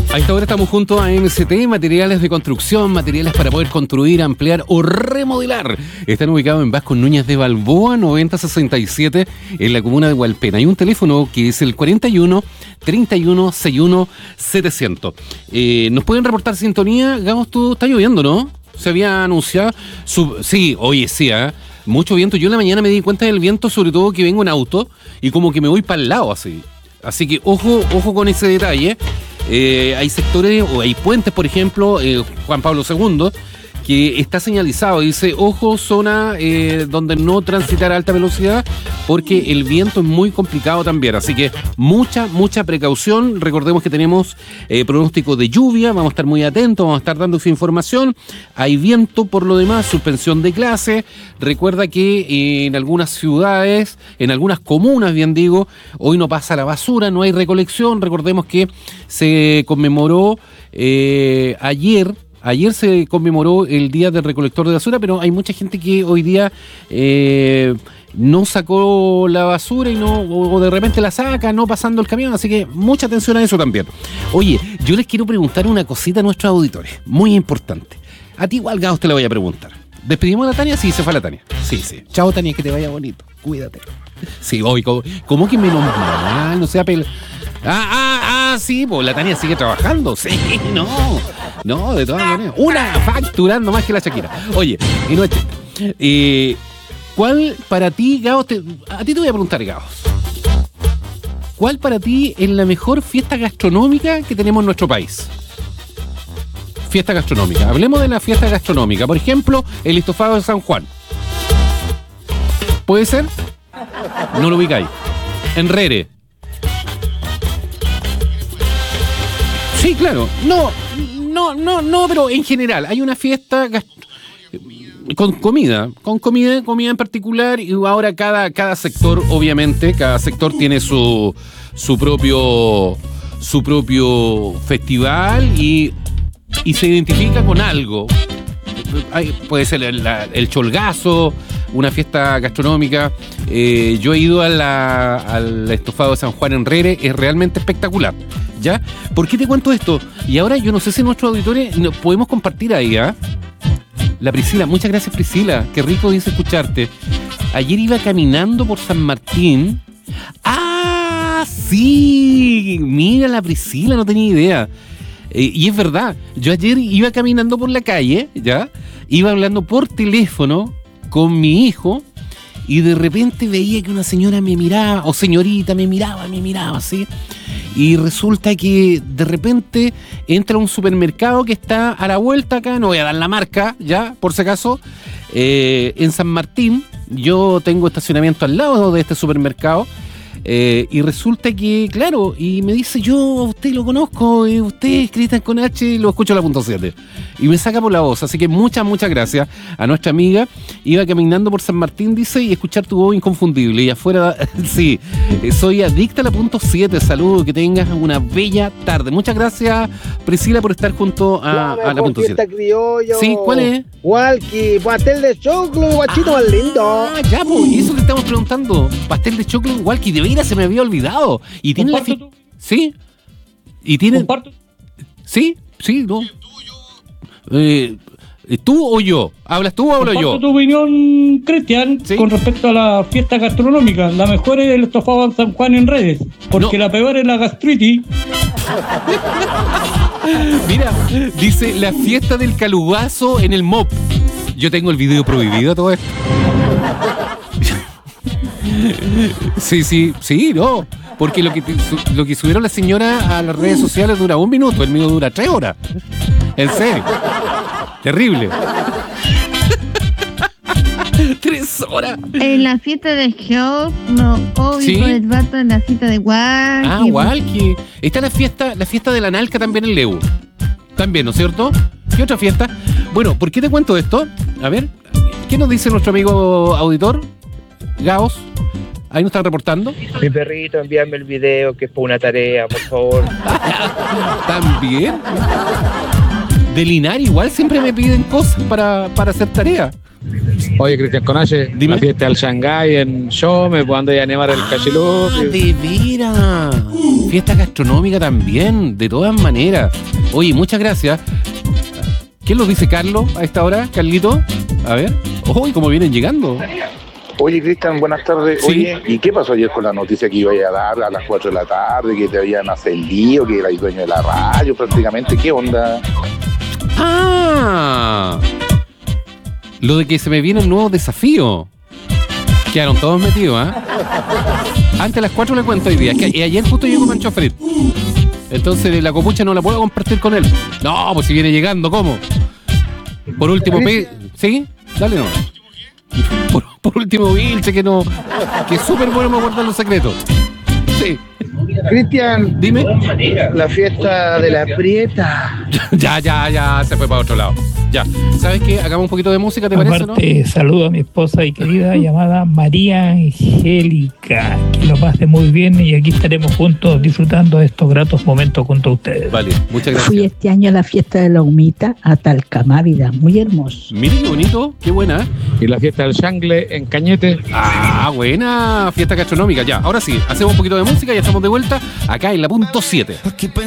A esta hora estamos junto a MCT, materiales de construcción, materiales para poder construir, ampliar o remodelar. Están ubicados en Vasco Núñez de Balboa, 9067, en la comuna de Hualpén. Hay un teléfono que es el 41 31 61 700. ¿Nos pueden reportar sintonía? Gamos, tú, está lloviendo, ¿no? Se había anunciado. Sí, oye, sí, mucho viento. Yo en la mañana me di cuenta del viento, sobre todo que vengo en auto y como que me voy para el lado así. Así que ojo con ese detalle. Hay sectores o hay puentes, por ejemplo, Juan Pablo II, que está señalizado, dice, ojo, zona donde no transitar a alta velocidad, porque el viento es muy complicado también, así que mucha precaución. Recordemos que tenemos pronóstico de lluvia, vamos a estar muy atentos, vamos a estar dando esa información. Hay viento, por lo demás, suspensión de clase. Recuerda que en algunas ciudades, en algunas comunas, bien digo, hoy no pasa la basura, no hay recolección. Recordemos que se conmemoró Ayer se conmemoró el Día del Recolector de Basura, pero hay mucha gente que hoy día no sacó la basura y o de repente la saca, no pasando el camión, así que mucha atención a eso también. Oye, yo les quiero preguntar una cosita a nuestros auditores, muy importante. A ti igual, Gauss, te la voy a preguntar. ¿Despedimos a la Tania? Sí, se fue la Tania. Sí. Chao, Tania, que te vaya bonito. Cuídate. Sí, hoy, ¿cómo que menos mal? No sea sí, pues la Tania sigue trabajando. Sí, no, de todas maneras. Una facturando más que la Shakira. Oye, y no es ¿cuál para ti, Gauss? A ti te voy a preguntar, Gauss. ¿Cuál para ti es la mejor fiesta gastronómica que tenemos en nuestro país? Fiesta gastronómica. Hablemos de la fiesta gastronómica. Por ejemplo, el estofado de San Juan. ¿Puede ser? No lo ubicáis. En Rere. Sí, claro. No, pero en general hay una fiesta con comida en particular, y ahora cada sector, obviamente, cada sector tiene su propio festival y se identifica con algo. Puede ser el cholgazo, una fiesta gastronómica. Yo he ido al estofado de San Juan en Rere, es realmente espectacular. ¿Ya? ¿Por qué te cuento esto? Y ahora yo no sé si nuestros auditores podemos compartir ahí, La Priscila, muchas gracias, Priscila, qué rico dice escucharte. Ayer iba caminando por San Martín. ¡Ah! Sí, mira, la Priscila, no tenía idea. Y es verdad, yo ayer iba caminando por la calle, ¿ya? Iba hablando por teléfono con mi hijo y de repente veía que una señora me miraba, o señorita me miraba así. Y resulta que de repente entra a un supermercado que está a la vuelta acá, no voy a dar la marca, ya, por si acaso, en San Martín. Yo tengo estacionamiento al lado de este supermercado. Y resulta que, claro, y me dice, yo a usted lo conozco, usted es Cristian con H, lo escucho a la .7. Y me saca por la voz, así que muchas gracias a nuestra amiga. Iba caminando por San Martín, dice, y escuchar tu voz inconfundible. Y afuera, sí, soy adicta a la .7, saludo, que tengas una bella tarde. Muchas gracias, Priscila, por estar junto a la .7. Criollo. Sí, ¿cuál es? Walkie, pastel de choclo, guachito más lindo. Ya, pues, eso que estamos preguntando. Pastel de choclo en Walkie, de veras se me había olvidado. Y tiene la ¿sí? Y tiene. ¿Comparto? Sí, no. ¿Tú o yo? ¿Hablas tú o hablo yo? Comparto tu opinión, Cristian, ¿sí? Con respecto a la fiesta gastronómica. La mejor es el estofado en San Juan en Redes, porque la peor es la gastritis. Mira, dice la fiesta del calugazo en el MOP. Yo tengo el video prohibido, todo esto. Sí, no. Porque lo que subieron las señoras a las redes sociales dura 1 minuto, el mío dura 3 horas. En serio. Terrible. 3 horas. En la fiesta de Show, no, obvio, ¿sí? Con el vato en la fiesta de Walkie. Ah, Walkie. Está la fiesta de la Nalca también en Leu. También, ¿no es cierto? ¿Qué otra fiesta? Bueno, ¿por qué te cuento esto? A ver, ¿qué nos dice nuestro amigo auditor? Gauss. Ahí nos están reportando. Mi perrito, envíame el video, que es por una tarea, por favor. ¿También? De Linares igual siempre me piden cosas para hacer tarea. Oye, Cristian Conache, la fiesta del Shanghái en Shome, cuando ya nevar el Cachilú. ¡De veras! Fiesta gastronómica también, de todas maneras. Oye, muchas gracias. ¿Qué lo dice Carlos a esta hora, Carlito? A ver. Uy, cómo vienen llegando. Oye, Cristian, buenas tardes. Sí. Oye, ¿y qué pasó ayer con la noticia que iba a dar a las 4 de la tarde, que te habían ascendido, que eras dueño de la radio prácticamente? ¿Qué onda? ¡Ah! Lo de que se me viene el nuevo desafío. Quedaron todos metidos, ¿ah? Antes de las 4 le cuento hoy día. Es que ayer justo llegó Pancho Fred. Entonces la copucha no la puedo compartir con él. No, pues si viene llegando, ¿cómo? Por último, ¿sí? Dale nomás. Por último, Vilche, que es súper bueno para guardar los secretos. Sí. Cristian, Dime. la fiesta de la Prieta. Ya, se fue para otro lado. Ya. ¿Sabes qué? Hagamos un poquito de música, ¿te parece, no? Aparte, saludo a mi esposa y querida llamada María Angélica, que lo pase muy bien y aquí estaremos juntos disfrutando de estos gratos momentos junto a ustedes. Vale, muchas gracias. Fui este año a la fiesta de la humita a Talcamávida, muy hermoso. Miren qué bonito, qué buena. Y la fiesta del Shangle en Cañete. Ah, buena fiesta gastronómica. Ya, ahora sí, hacemos un poquito de música y ya estamos de vuelta acá en la punto 7.